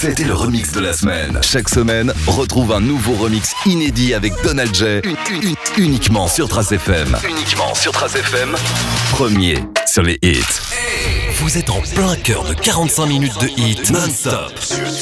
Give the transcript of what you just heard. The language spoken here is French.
C'était le remix de la semaine. Chaque semaine, retrouve un nouveau remix inédit avec Donald J. Uniquement sur Trace FM. Uniquement sur Trace FM. Premier sur les hits. Vous êtes en plein cœur de 45 minutes de hits non-stop.